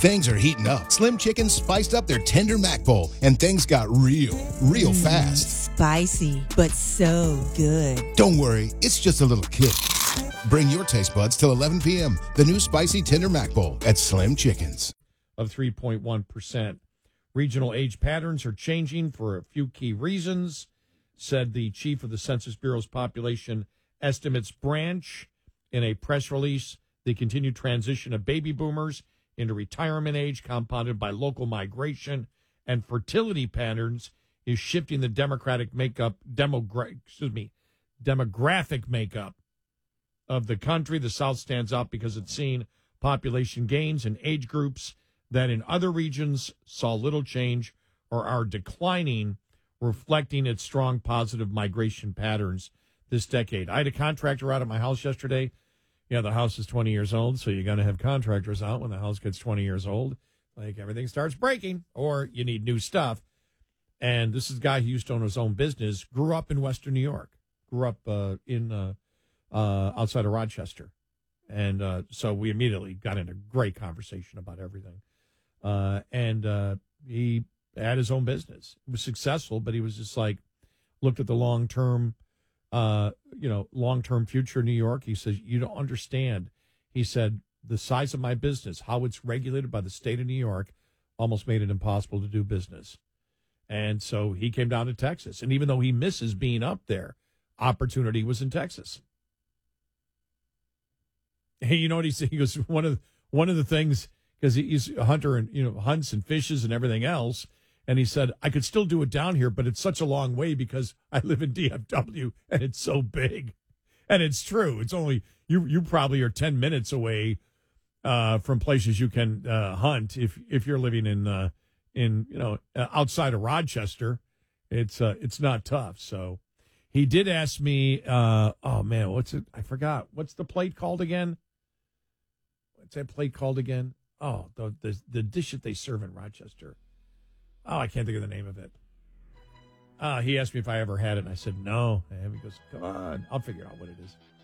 Things are heating up. Slim Chickens spiced up their tender mac bowl, and things got real fast. Spicy, but so good. Don't worry, it's just a little kick. Bring your taste buds till 11 p.m. The new spicy tender mac bowl at Slim Chickens. Of 3.1%. Regional age patterns are changing for a few key reasons, said the chief of the Census Bureau's Population Estimates Branch in a press release. The continued transition of baby boomers into retirement age, compounded by local migration and fertility patterns, is shifting the demographic makeup of the country. The South stands out because it's seen population gains in age groups that in other regions saw little change or are declining, reflecting its strong positive migration patterns this decade. I had a contractor out at my house yesterday. Yeah, the house is 20 years old, so you're going to have contractors out when the house gets 20 years old. Like, everything starts breaking, or you need new stuff. And this is a guy who used to own his own business, grew up in Western New York, grew up outside of Rochester. And so we immediately got into a great conversation about everything. And he had his own business. It was successful, but he was just like, looked at the long-term future of New York. He says, you don't understand. He said, the size of my business, how it's regulated by the state of New York, almost made it impossible to do business. And so he came down to Texas. And even though he misses being up there, opportunity was in Texas. Hey, you know what he said? He goes, one of the things, because he's a hunter and, hunts and fishes and everything else. And he said, I could still do it down here, but it's such a long way because I live in DFW and it's so big. And it's true. It's only, you probably are 10 minutes away from places you can hunt if you're living in outside of Rochester. It's not tough. So he did ask me, what's it? I forgot. What's the plate called again? What's that plate called again? Oh, the dish that they serve in Rochester. Oh, I can't think of the name of it. He asked me if I ever had it, and I said no. And he goes, come on, I'll figure out what it is.